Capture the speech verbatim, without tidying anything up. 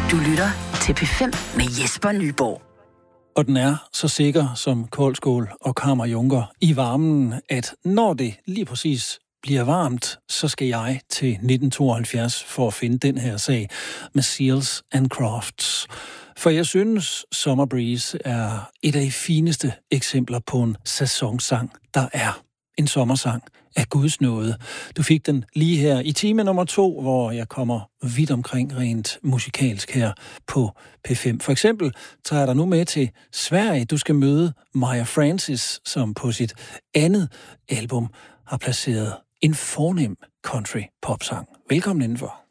Du lytter til P fem med Jesper Nyborg. Og den er så sikker som koldskål og kammerjunker i varmen, at når det lige præcis bliver varmt, så skal jeg til nitten tooghalvfjerds for at finde den her sag med Seals and Crofts. For jeg synes, Summer Breeze er et af de fineste eksempler på en sæsonsang, der er. En sommersang af Guds nåde. Du fik den lige her i time nummer to, hvor jeg kommer vidt omkring rent musikalsk her på P fem. For eksempel tager jeg dig nu med til Sverige. Du skal møde Maja Francis, som på sit andet album har placeret en fornem country popsang. Velkommen indenfor.